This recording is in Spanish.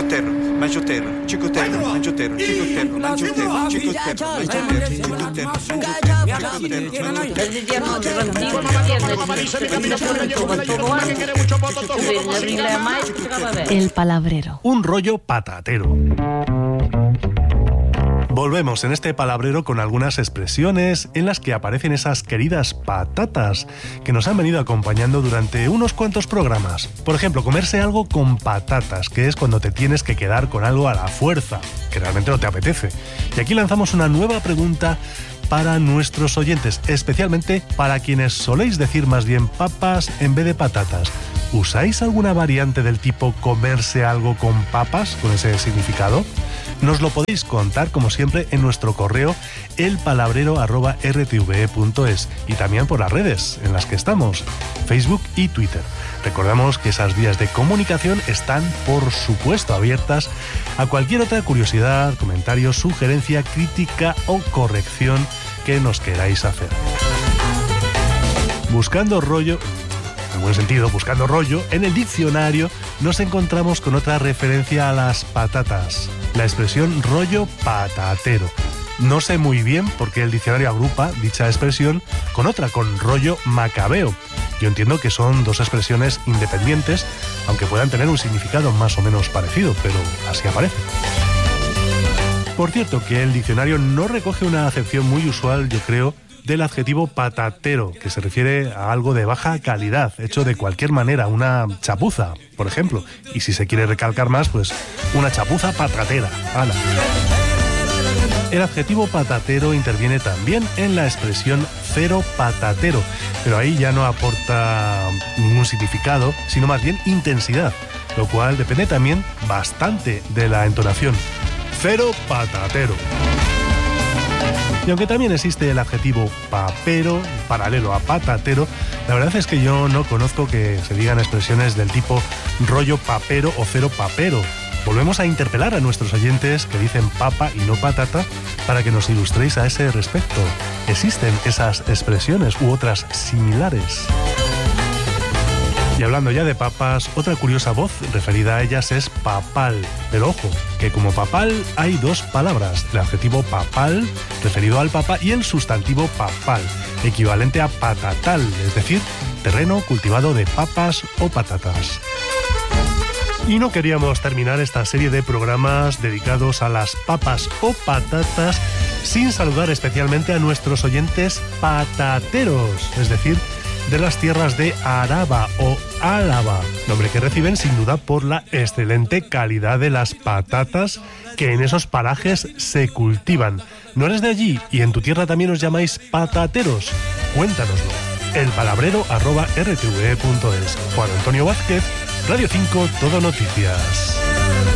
Chicotero, mangiotero, chicotero, mangiotero, chicotero, mangiotero, chicotero, El palabrero. Un rollo patatero. Volvemos en este palabrero con algunas expresiones en las que aparecen esas queridas patatas que nos han venido acompañando durante unos cuantos programas. Por ejemplo, comerse algo con patatas, que es cuando te tienes que quedar con algo a la fuerza, que realmente no te apetece. Y aquí lanzamos una nueva pregunta para nuestros oyentes, especialmente para quienes soléis decir más bien papas en vez de patatas. ¿Usáis alguna variante del tipo comerse algo con papas, con ese significado? Nos lo podéis contar, como siempre, en nuestro correo elpalabrero@rtve.es y también por las redes en las que estamos, Facebook y Twitter. Recordamos que esas vías de comunicación están, por supuesto, abiertas a cualquier otra curiosidad, comentario, sugerencia, crítica o corrección que nos queráis hacer. Buscando rollo, en buen sentido, buscando rollo, en el diccionario nos encontramos con otra referencia a las patatas, la expresión rollo patatero. No sé muy bien por qué el diccionario agrupa dicha expresión con otra, con rollo macabeo. Yo entiendo que son dos expresiones independientes, aunque puedan tener un significado más o menos parecido, pero así aparece. Por cierto, que el diccionario no recoge una acepción muy usual, yo creo, del adjetivo patatero, que se refiere a algo de baja calidad, hecho de cualquier manera, una chapuza, por ejemplo. Y si se quiere recalcar más, pues una chapuza patatera. ¡Hala! El adjetivo patatero interviene también en la expresión cero patatero, pero ahí ya no aporta ningún significado, sino más bien intensidad, lo cual depende también bastante de la entonación. Cero patatero. Y aunque también existe el adjetivo papero, paralelo a patatero, la verdad es que yo no conozco que se digan expresiones del tipo rollo papero o cero papero. Volvemos a interpelar a nuestros oyentes que dicen papa y no patata para que nos ilustréis a ese respecto. ¿Existen esas expresiones u otras similares? Y hablando ya de papas, otra curiosa voz referida a ellas es papal. Pero ojo, que como papal hay dos palabras, el adjetivo papal, referido al papa, y el sustantivo papal, equivalente a patatal, es decir, terreno cultivado de papas o patatas. Y no queríamos terminar esta serie de programas dedicados a las papas o patatas sin saludar especialmente a nuestros oyentes patateros, es decir, de las tierras de Araba o Álava, nombre que reciben sin duda por la excelente calidad de las patatas que en esos parajes se cultivan. ¿No eres de allí y en tu tierra también os llamáis patateros? Cuéntanoslo. elpalabrero@rtve.es. Juan Antonio Vázquez, Radio 5, Todo Noticias.